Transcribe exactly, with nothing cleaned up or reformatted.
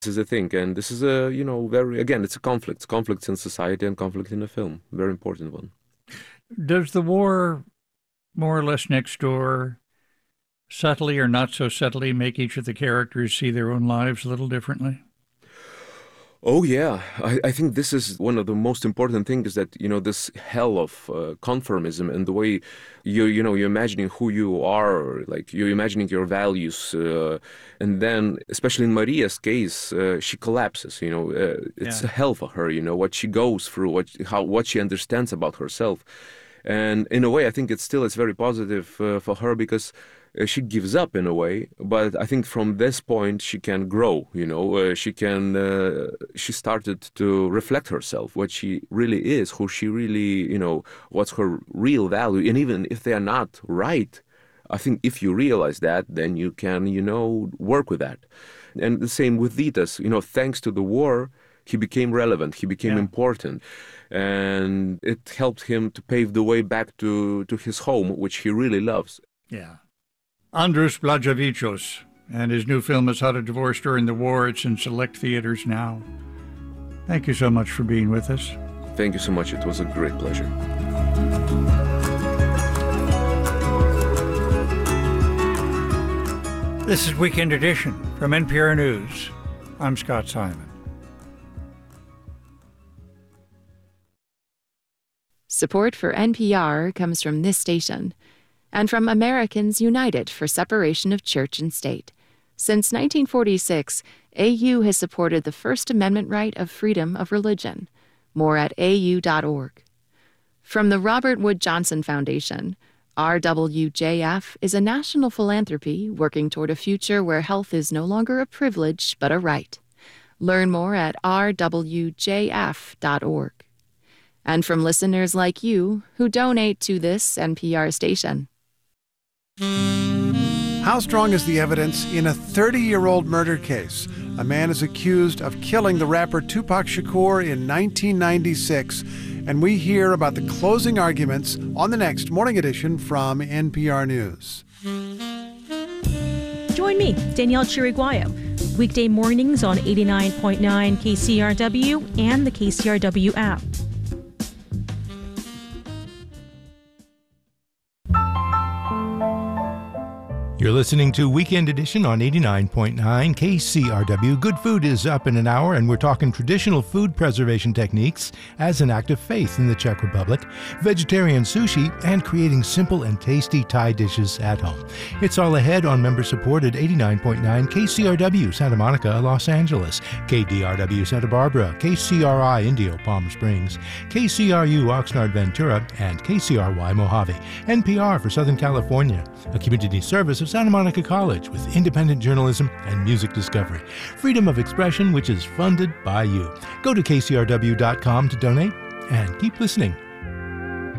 This is a thing, and this is a, you know, very, again, it's a conflict. Conflicts in society and conflict in a film. Very important one. Does the war, more or less next door, subtly or not so subtly, make each of the characters see their own lives a little differently? Oh, yeah. I, I think this is one of the most important things, that, you know, this hell of uh, conformism and the way you, you know, you're imagining who you are, like you're imagining your values. Uh, and then, especially in Maria's case, uh, she collapses, you know, uh, it's Yeah. a hell for her, you know, what she goes through, what, how, what she understands about herself. And in a way, I think it's still, it's very positive uh, for her, because Uh, she gives up in a way, but I think from this point she can grow, you know, uh, she can, uh, she started to reflect herself, what she really is, who she really, you know, what's her real value. And even if they are not right, I think if you realize that, then you can, you know, work with that. And the same with Vytas, you know, thanks to the war, he became relevant, he became Yeah. important. And it helped him to pave the way back to, to his home, which he really loves. Yeah. Andrus Blaževičius and his new film is How to Divorce During the War. It's in select theaters now. Thank you so much for being with us. Thank you so much. It was a great pleasure. This is Weekend Edition from N P R News. I'm Scott Simon. Support for N P R comes from this station and from Americans United for Separation of Church and State. Since nineteen forty-six, A U has supported the First Amendment right of freedom of religion. More at A U dot org. From the Robert Wood Johnson Foundation, R W J F is a national philanthropy working toward a future where health is no longer a privilege but a right. Learn more at R W J F dot org. And from listeners like you who donate to this N P R station. How strong is the evidence in a thirty-year-old murder case? A man is accused of killing the rapper Tupac Shakur in nineteen ninety-six, and we hear about the closing arguments on the next Morning Edition from N P R News. Join me, Danielle Chiriguayo, weekday mornings on eighty-nine point nine K C R W and the K C R W app. You're listening to Weekend Edition on eighty-nine point nine K C R W. Good Food is up in an hour, and we're talking traditional food preservation techniques as an act of faith in the Czech Republic, vegetarian sushi, and creating simple and tasty Thai dishes at home. It's all ahead on member-supported eighty-nine point nine K C R W Santa Monica, Los Angeles, K D R W Santa Barbara, K C R I Indio Palm Springs, K C R U Oxnard Ventura, and K C R Y Mojave. N P R for Southern California, a community service of Santa Monica College with independent journalism and music discovery. Freedom of expression, which is funded by you. Go to K C R W dot com to donate and keep listening